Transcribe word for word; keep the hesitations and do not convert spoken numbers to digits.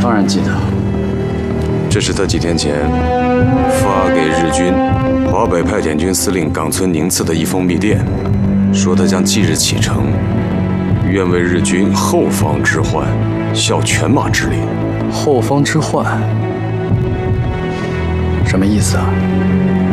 当然记得。 这是他几天前发给日军华北派遣军司令冈村宁次的一封密电，说他将即日启程，愿为日军后方之患效犬马之力。 后方之患，什么意思啊？